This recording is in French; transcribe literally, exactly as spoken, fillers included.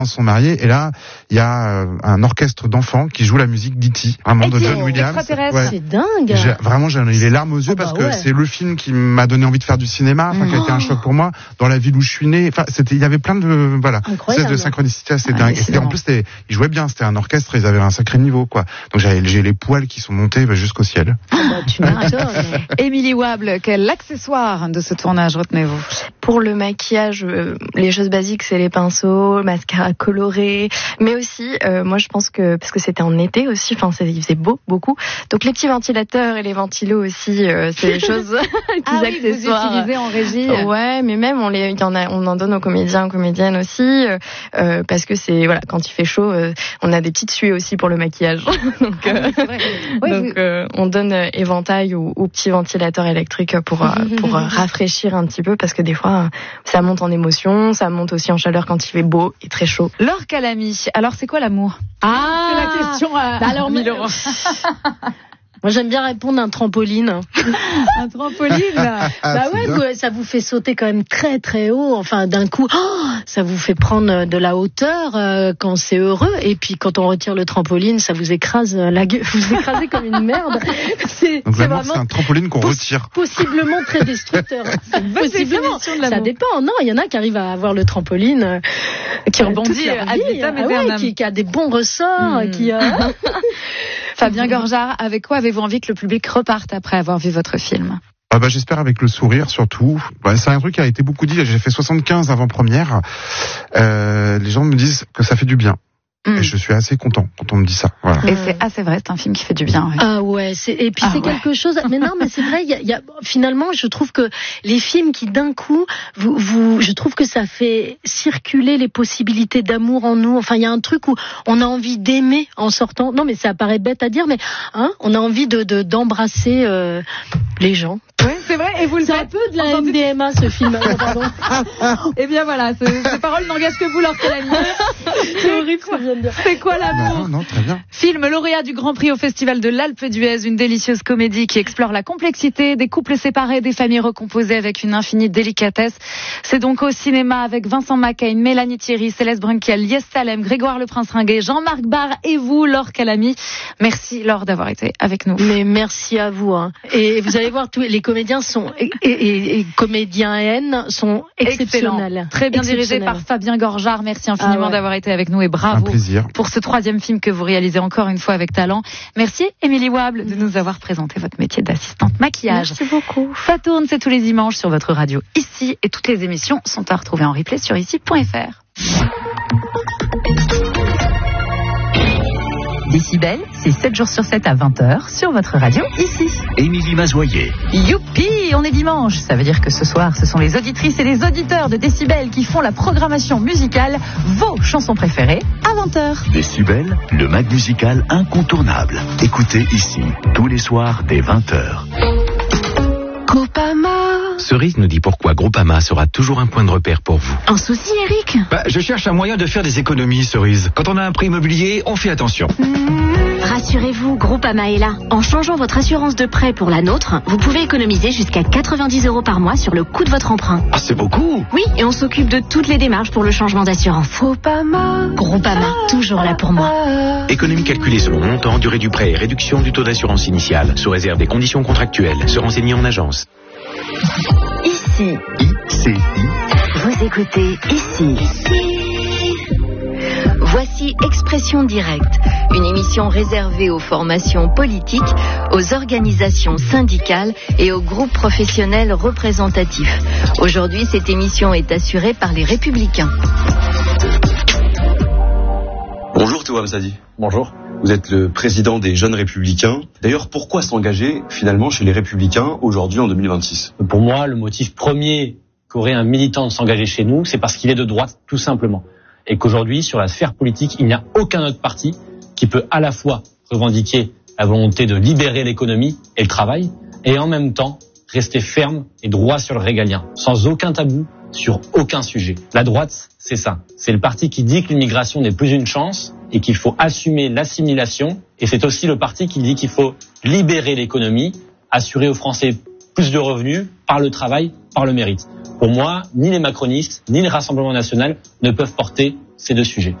sont mariés et là il y a euh, un orchestre d'enfants qui joue la musique d'E T, vraiment de John Williams. Ouais. C'est dingue. J'ai, vraiment j'ai les larmes aux yeux oh parce bah que ouais. c'est le film qui m'a donné envie de faire du cinéma, enfin oh. qui a été un choc pour moi dans la ville où je suis né. Enfin c'était il y avait plein de voilà, c'est de synchronicité assez ah, dingue. Et en plus c'était, ils jouaient bien, c'était un orchestre, ils avaient un sacré niveau quoi. Donc j'avais j'ai les poils qui sont montés bah, jusqu'au ciel. Oh bah, tu Émilie Wable, quel accessoire de ce tournage retenez-vous? Pour le maquillage, euh, les choses basiques c'est les pinceaux, mascara coloré, mais aussi, euh, moi je pense que parce que c'était en été aussi, enfin il faisait beau beaucoup, donc les petits ventilateurs et les ventilos aussi, euh, c'est des choses, les petits ah accessoires. Oui, vous utilisez en régie. Ouais, mais même on les, il y en a, on en donne aux comédiens, aux comédiennes aussi, euh, parce que c'est voilà, quand il fait chaud, euh, on a des petites suées aussi pour le maquillage, donc, euh, ah, oui, donc vous... euh, on donne éventail ou, ou petits ventilateurs électriques pour euh, pour euh, rafraîchir un petit peu, parce que des fois ça monte en émotion, ça monte aussi en chaleur quand il fait beau et très chaud. Laure Calamy, alors c'est quoi l'amour? Ah, c'est la question à bah alors, mille euros. Moi, j'aime bien répondre un trampoline. Un trampoline ah, bah ouais, vous, ça vous fait sauter quand même très très haut. Enfin, d'un coup, oh, ça vous fait prendre de la hauteur euh, quand c'est heureux. Et puis, quand on retire le trampoline, ça vous écrase la gueule. Vous écrasez comme une merde. C'est, Donc, c'est vraiment c'est un trampoline qu'on retire. Possiblement très destructeur. Possiblement. De ça dépend. Non, il y en a qui arrivent à avoir le trampoline, euh, qui rebondit à vitam ah ouais, qui, qui a des bons ressorts, mmh. qui. Euh... Fabien Gorjard, avec quoi avez-vous envie que le public reparte après avoir vu votre film? Ah bah j'espère avec le sourire surtout. Bah, c'est un truc qui a été beaucoup dit. J'ai fait soixante-quinze avant-première. Euh, les gens me disent que ça fait du bien. Mmh. Et je suis assez content quand on me dit ça. Voilà. Et c'est assez vrai, c'est un film qui fait du bien. Oui. Ah ouais, c'est, et puis ah c'est ouais. quelque chose. Mais non, mais c'est vrai. Il y a, il y a, finalement, je trouve que les films qui d'un coup, vous, vous, je trouve que ça fait circuler les possibilités d'amour en nous. Enfin, il y a un truc où on a envie d'aimer en sortant. Non, mais ça paraît bête à dire, mais hein, on a envie de, de d'embrasser euh, les gens. Oui, c'est vrai. Et vous le c'est faites. un peu de la M D M A ce film. Oh, pardon. Eh bien voilà, ce, ces paroles n'engagent que vous, Laure Calamy. C'est horrible ce que je viens de dire. C'est quoi l'amour? Non, non, très bien. Film lauréat du Grand Prix au Festival de l'Alpe d'Huez, une délicieuse comédie qui explore la complexité des couples séparés, des familles recomposées avec une infinie délicatesse. C'est donc au cinéma avec Vincent Macaigne, Mélanie Thierry, Céleste Brunkel, Lies Salem, Grégoire Le Prince Ringuet, Jean-Marc Barr et vous, Laure Calamy. Merci Laure d'avoir été avec nous. Mais merci à vous. Hein. Et vous allez voir, tous les comédiens sont et, et, et comédiennes sont exceptionnels. Excellent. Très bien dirigé par Fabien Gorjard. Merci infiniment ah ouais. d'avoir été avec nous et bravo un plaisir. Pour ce troisième film que vous réalisez encore une fois avec talent. Merci Émilie Wable de nous avoir présenté votre métier d'assistante maquillage. Merci beaucoup. Ça tourne, c'est tous les dimanches sur votre radio Ici et toutes les émissions sont à retrouver en replay sur ici point f r. Décibel, c'est sept jours sur sept à vingt heures sur votre radio Ici. Émilie Mazoyer. Youpi, on est dimanche. Ça veut dire que ce soir, ce sont les auditrices et les auditeurs de Décibel qui font la programmation musicale, vos chansons préférées, à vingt heures. Décibel, le mag musical incontournable. Écoutez Ici, tous les soirs dès vingt heures. Groupama. Cerise nous dit pourquoi Groupama sera toujours un point de repère pour vous. Un souci, Eric? Bah, je cherche un moyen de faire des économies, Cerise. Quand on a un prêt immobilier, on fait attention. Mmh. Rassurez-vous, Groupama est là. En changeant votre assurance de prêt pour la nôtre, vous pouvez économiser jusqu'à quatre-vingt-dix euros par mois sur le coût de votre emprunt. Ah, c'est beaucoup. Oui, et on s'occupe de toutes les démarches pour le changement d'assurance. Groupama. Groupama, toujours là pour moi. Économie calculée selon montant, durée du prêt et réduction du taux d'assurance initial, sous réserve des conditions contractuelles. Se renseigner en agence. Ici. Ici. Vous écoutez Ici. Ici. Voici Expression Directe, une émission réservée aux formations politiques, aux organisations syndicales et aux groupes professionnels représentatifs. Aujourd'hui, cette émission est assurée par les Républicains. Bonjour Théo Hamzadi. Bonjour. Vous êtes le président des Jeunes Républicains. D'ailleurs, pourquoi s'engager finalement chez les Républicains aujourd'hui en deux mille vingt-six ? Pour moi, le motif premier qu'aurait un militant de s'engager chez nous, c'est parce qu'il est de droite, tout simplement. Et qu'aujourd'hui, sur la sphère politique, il n'y a aucun autre parti qui peut à la fois revendiquer la volonté de libérer l'économie et le travail, et en même temps rester ferme et droit sur le régalien, sans aucun tabou, sur aucun sujet. La droite, c'est ça. C'est le parti qui dit que l'immigration n'est plus une chance et qu'il faut assumer l'assimilation. Et c'est aussi le parti qui dit qu'il faut libérer l'économie, assurer aux Français plus de revenus par le travail, par le mérite. Pour moi, ni les macronistes, ni le Rassemblement national ne peuvent porter ces deux sujets.